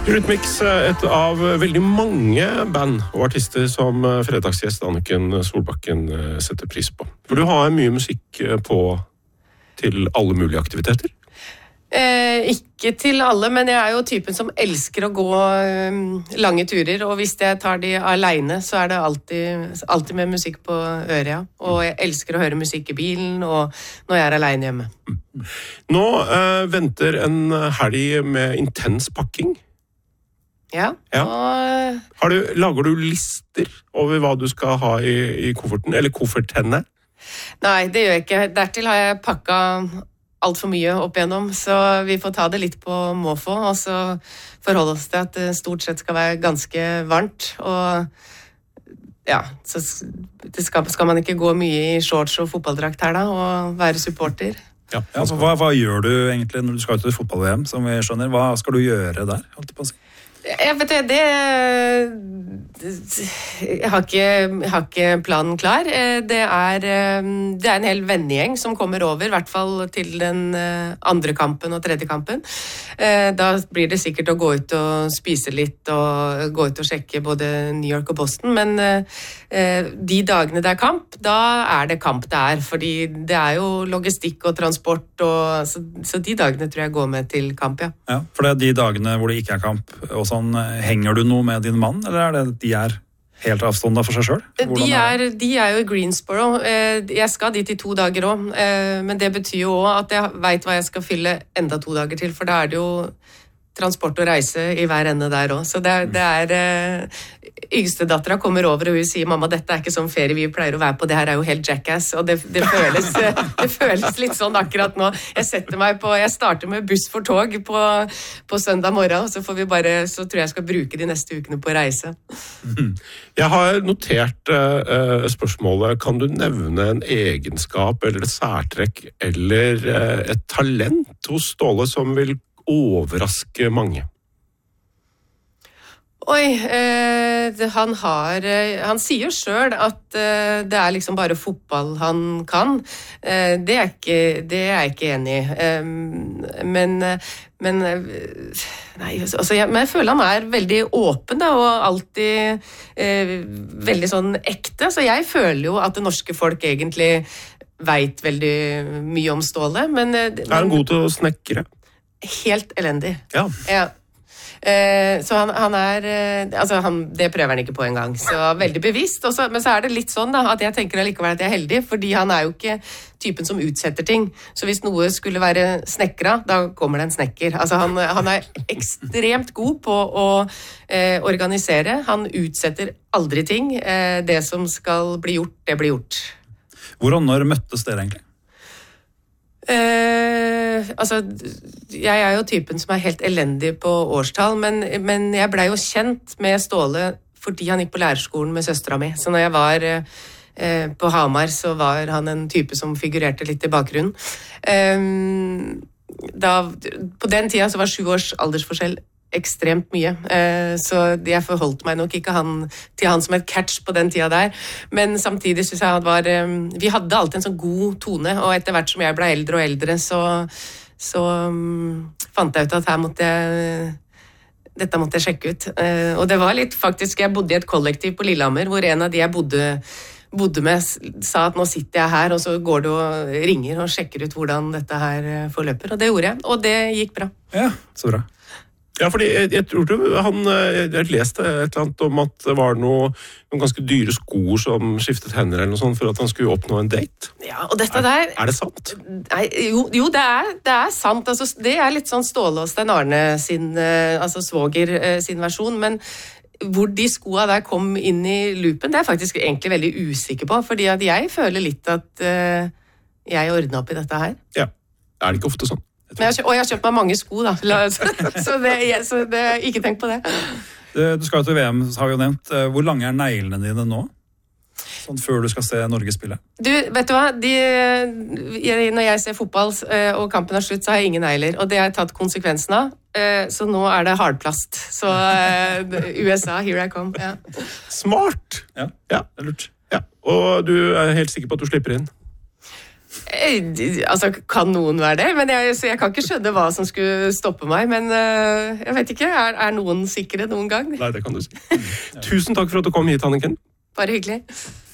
Eurythmics er et av veldig mange band og artister som fredagsgjest Anniken Solbakken setter pris på. For du har mye musikk på til alle mulige aktiviteter? Ikke til alle, men jeg er jo typen som elsker å gå lange turer, og hvis jeg tar de alene, så er det alltid med musikk på øret, ja. Og jeg elsker å høre musikk i bilen, og når jeg er alene hjemme. Nå venter en helg med intens pakking. Ja. Lager du lister over hva du skal ha i kofferten, eller koffertene? Nei, det gjør jeg ikke. Dertil har jeg pakket alt for mye opp igjennom, så vi får ta det litt på måfå, og så forholde oss til at det stort sett skal være ganske varmt, og ja, så skal man ikke gå mye i shorts og fotballdrakt her da, og være supporter. Ja, altså, hva gjør du egentlig når du skal ut til fotball-VM, som vi skjønner? Hva skal du gjøre der, holdt jeg på å si? Jeg vet jeg har ikke planen klar. Det er en hel vennegjeng som kommer over, i hvert fall til den andre kampen og tredje kampen. Da blir det sikkert å gå ut og spise litt og gå ut og sjekke både New York og Boston, men de dagene det er kamp, da er det kamp det er, fordi det er jo logistikk og transport, og, så de dagene tror jeg går med til kamp, ja. Ja, for det er de dagene hvor det ikke er kamp, og sånn, henger du noe med din mann, eller er det de er helt avståndet for seg selv? De er jo i Greensboro. Jeg skal dit i 2 dager også, men det betyr jo også at jeg vet hva jeg skal fylle enda 2 dager til, for da er det jo transport og reise i hver ende der også. Så det er yngste datteren kommer over, og hun sier, mamma, dette er ikke sånn ferie vi pleier å være på, det her er jo helt jackass, og det føles litt sånn akkurat nå. Jeg starter med buss for tog på søndag morgen, og så så tror jeg skal bruke de neste ukene på å reise. Jeg har notert spørsmålet, kan du nevne en egenskap eller et særtrekk eller et talent hos Ståle som vil overraske mange? Han sier jo selv at det er liksom bare fotball han kan. Det er jeg ikke enig i. Men jeg føler han er veldig åpen da, og alltid veldig sånn ekte. Så jeg føler jo at det norske folk egentlig vet veldig mye om Ståle. Er han god til å snekre? Helt elendig. Ja. Så han er det prøver han ikke på en gang, så veldig bevisst også, men så er det litt sånn da, at jeg tenker allikevel at jeg er heldig, fordi han er jo ikke typen som utsetter ting, så hvis noe skulle være snekra, da kommer det en snekker. Altså han er ekstremt god på å organisere, han utsetter aldri ting, det som skal bli gjort, det blir gjort. Hvordan når møttes dere egentlig? Jeg er jo typen som er helt elendig på årstall, men jeg ble jo kjent med Ståle fordi han gikk på lærerskolen med søstera mi. Så når jeg var på Hamar, så var han en type som figurerte litt i bakgrunnen. På den tida så var 7 års aldersforskjell ekstremt mye, så jeg forholdt meg nok ikke til han som et catch på den tida der, men samtidig synes jeg vi hadde alltid en sånn god tone, og etter hvert som jeg ble eldre og eldre, så fant jeg ut at dette måtte jeg sjekke ut, og det var litt faktisk, jeg bodde i et kollektiv på Lillehammer, hvor en av de jeg bodde med sa at nå sitter jeg her, og så går du og ringer og sjekker ut hvordan dette her forløper, og det gjorde jeg, og det gikk bra. Ja, så bra. Ja, fordi jeg tror jeg leste et eller annet om at det var noen ganske dyre sko som skiftet hender eller noe sånt for at han skulle oppnå en date. Ja, og dette der... Er det sant? Nei, jo det er sant. Altså, det er litt sånn Ståle og Stein Arne sin, altså svoger sin versjon, men hvor de skoene der kom inn i loopen, det er jeg faktisk egentlig veldig usikker på, fordi at jeg føler litt at jeg ordnet opp i dette her. Ja, er det ikke ofte sånn? Og jeg har kjøpt meg mange sko da, så ikke tenk på det. Du skal jo til VM, har vi jo nevnt. Hvor lange er neglene dine nå? Sånn før du skal se Norge spille? Du, vet du hva? Når jeg ser fotball og kampen er slutt, så har jeg ingen negler, og det har jeg tatt konsekvensen av. Så nå er det hardplast. Så USA, here I come. Ja. Smart! Ja, det er lurt. Ja. Og du er helt sikker på at du slipper inn? Altså, kan noen være det? Men så jeg kan ikke skjønne hva som skulle stoppe meg. Men jeg vet ikke. Er noen sikre noen gang? Nei, det kan du si. Tusen takk for at du kom hit, Anniken. Bare hyggelig.